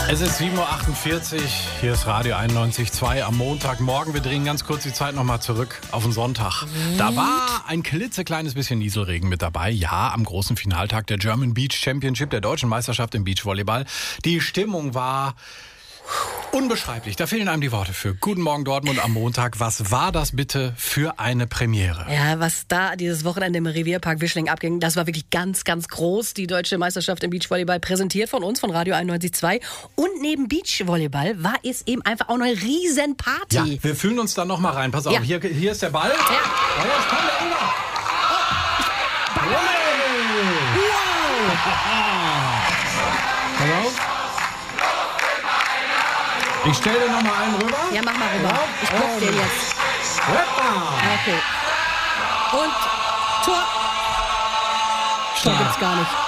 Es ist 7.48 Uhr, hier ist Radio 91.2 am Montagmorgen. Wir drehen ganz kurz die Zeit nochmal zurück auf den Sonntag. Da war ein klitzekleines bisschen Nieselregen mit dabei. Ja, am großen Finaltag der German Beach Championship, der deutschen Meisterschaft im Beachvolleyball. Die Stimmung war unbeschreiblich. Da fehlen einem die Worte für. Guten Morgen Dortmund am Montag. Was war das bitte für eine Premiere? Ja, was da dieses Wochenende im Revierpark Wischling abging, das war wirklich ganz, ganz groß. Die deutsche Meisterschaft im Beachvolleyball präsentiert von uns, von Radio 91.2. Und neben Beachvolleyball war es eben einfach auch eine Riesenparty. Ja, wir fühlen uns da noch mal rein. Pass auf, Ja. hier ist der Ball. Ja. Oh, jetzt kommt der Unger. Pass auf. Ich stelle dir noch mal einen rüber. Ja, mach mal rüber. Ich guck den jetzt. Hoppa. Okay. Und Tor. Tor gibt's gar nicht.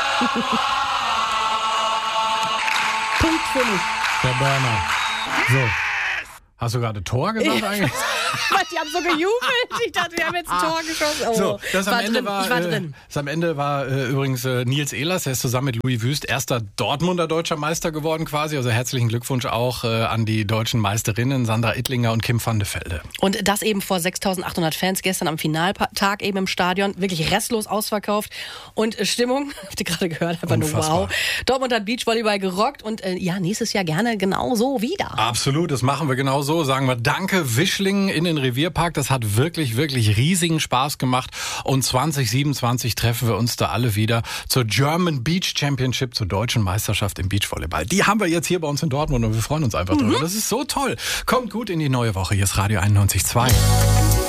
Punkt für mich. Der Burner. So. Hast du gerade Tor gesagt eigentlich? Die haben so gejubelt. Ich dachte, wir haben jetzt ein Tor geschossen. Oh, So, das ich war am Ende war übrigens Nils Ehlers, der ist zusammen mit Louis Wüst erster Dortmunder deutscher Meister geworden quasi. Also herzlichen Glückwunsch auch an die deutschen Meisterinnen Sandra Ittlinger und Kim van de Velde. Und das eben vor 6.800 Fans gestern am Finaltag eben im Stadion. Wirklich restlos ausverkauft. Und Stimmung, habt ihr gerade gehört, einfach nur wow. Dortmund hat Beachvolleyball gerockt und ja, nächstes Jahr gerne genauso wieder. Absolut, das machen wir genauso. Sagen wir danke Wischling in den Revierpark. Das hat wirklich, wirklich riesigen Spaß gemacht. Und 2027 treffen wir uns da alle wieder zur German Beach Championship, zur deutschen Meisterschaft im Beachvolleyball. Die haben wir jetzt hier bei uns in Dortmund und wir freuen uns einfach drüber. Das ist so toll. Kommt gut in die neue Woche. Hier ist Radio 91.2.